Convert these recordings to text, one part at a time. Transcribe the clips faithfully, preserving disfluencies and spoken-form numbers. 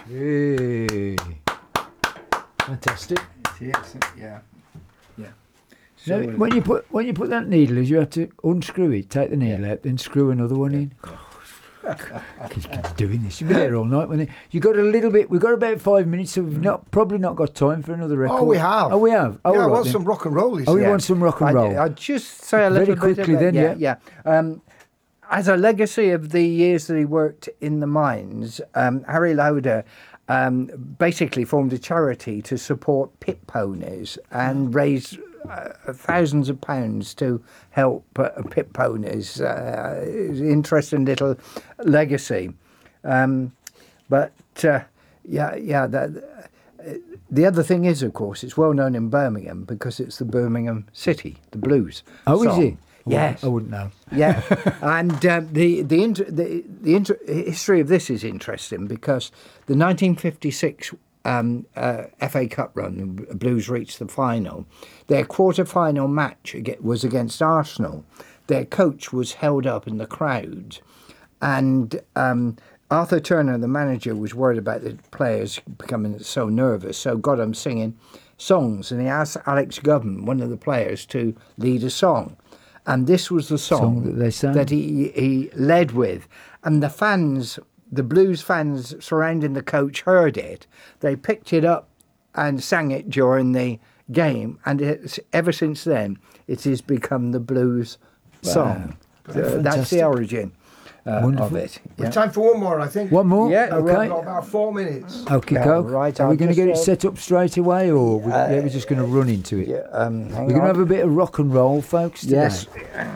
Hey. Fantastic. Yes, yeah, yeah. So Now, when you put when you put that needle, you have to unscrew it, take the needle Yeah. out, then screw another one in. Kids keep doing this. You'll be there all night. When you got a little bit, we've got about five minutes, so we've not probably not got time for another record. Oh, we have. Oh, we have. Oh, yeah, I all right want then. some rock and roll. Oh, we yeah. want some rock and roll. I, I'd just say a Very little bit quickly about, then, yeah, yeah. Um, as a legacy of the years that he worked in the mines, um, Harry Lauder um, basically formed a charity to support pit ponies and raise uh, thousands of pounds to help uh, pit ponies. Uh, it's an interesting little legacy. Um, but uh, yeah, yeah. That, uh, the other thing is, of course, it's well known in Birmingham because it's the Birmingham City, the blues. Oh, is song. it? Yes. I wouldn't know. Yeah, and um, the the inter, the the inter, history of this is interesting because the nineteen fifty-six um, uh, F A Cup run, the Blues reached the final. Their quarter-final match ag- was against Arsenal. Their coach was held up in the crowd, and um, Arthur Turner, the manager, was worried about the players becoming so nervous, so got them singing songs, and he asked Alex Govan, one of the players, to lead a song. And this was the song, Song that they sang? that he, he led with. And the fans, the Blues fans surrounding the coach heard it. They picked it up and sang it during the game. And it's, ever since then, it has become the Blues song. So that's Fantastic. the origin uh, of Wonderful. it. We've Yeah. time for one more, I think. One more? Yeah, We've Okay. got about four minutes. Okay, Yeah, go. right, Are we I'll going to get it just, uh, set up straight away, or we, yeah, we're just going to run into it? Yeah, um, hang We're going to on. have a bit of rock and roll, folks, today. Yes.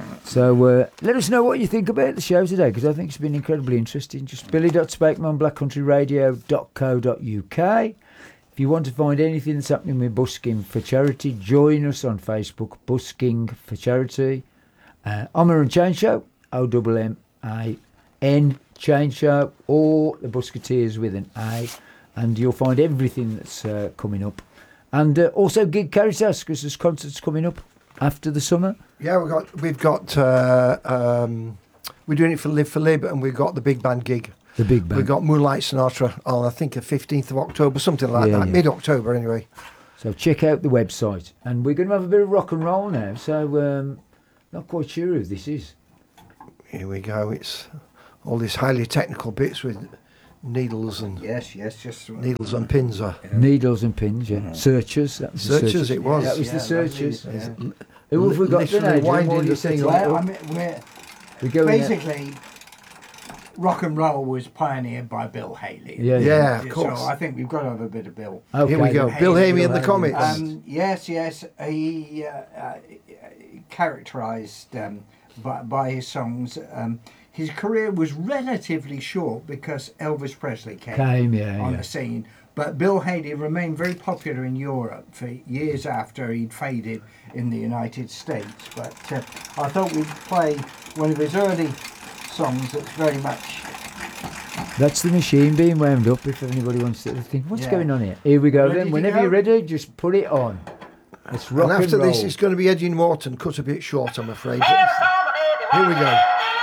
So uh, let us know what you think about the show today, because I think it's been incredibly interesting. Just billy dot spakeman black country radio dot co dot uk. If you want to find anything that's happening with Busking for Charity, join us on Facebook, Busking for Charity. Uh, Omar and Chain Show, O M M A N Chain Show, or the Busketeers with an A, and you'll find everything that's uh, coming up. And uh, also Gig Caritas, because there's concerts coming up after the summer. Yeah, we've got we've got uh, um, we're doing it for Live for Lib, and we've got the big band gig. The big band. We've got Moonlight Sinatra on I think the fifteenth of October, something like Yeah, that, yeah. mid October anyway. So check out the website. And we're going to have a bit of rock and roll now. So um, not quite sure who this is. Here we go. It's all these highly technical bits with needles and Yes, yes, just... needles and pins. Are Needles and Pins, yeah. Searchers. That was the Searchers, it was. That was the Yeah, Searchers. lovely, yeah. Who have we got Literally today? winding What do you the thing think? up. Well, I mean, we're, We're going out- basically, rock and roll was pioneered by Bill Haley. Yeah, Yeah, of course. So I think we've got to have a bit of Bill. Okay, Here we go. then. Bill Hey, Hamey and the Bill Comets. Um, yes, yes, he uh, uh, characterised um, by, by his songs. Um, his career was relatively short because Elvis Presley came, Came, yeah, on yeah. the scene. But Bill Haley remained very popular in Europe for years after he'd faded in the United States. But uh, I thought we'd play one of his early songs that's very much... That's the machine being wound up if anybody wants to think, what's Yeah. going on here? Here we go Ready then. to Whenever go? you're ready, just put it on. It's rock and and, after roll. this, it's going to be Eddie Morton, cut a bit short, I'm afraid. But here we go.